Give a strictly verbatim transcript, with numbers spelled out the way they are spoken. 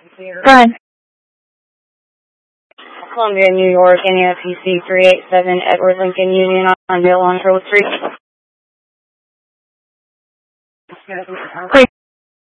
Go ahead. Columbia, New York, N E F P C three eight seven, Edward Lincoln Union on Bill on Troll Street.